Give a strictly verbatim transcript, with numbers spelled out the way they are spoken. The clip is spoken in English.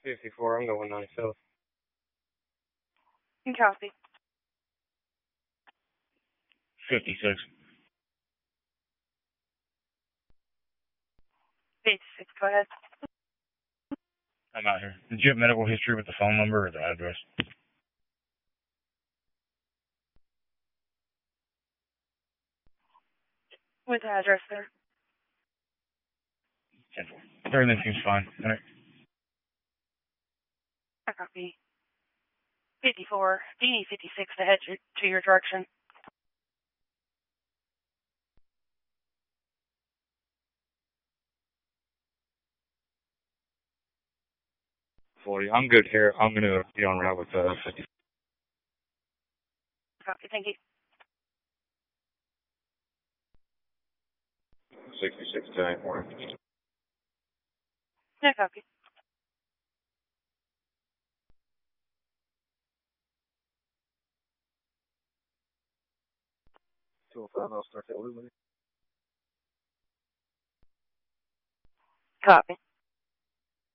fifty-four, I'm going nine south. Copy. fifty-six. fifty-six, go ahead. I'm out here. Did you have medical history with the phone number or the address? With the address there. Everything seems fine. All right. I copy. fifty-four. Do you need fifty-six to head your, to your direction? forty. I'm good here. I'm going to be on route with uh, fifty. Copy, thank you. sixty-six to nine four. No copy. two oh five, I'll start that with you. Copy.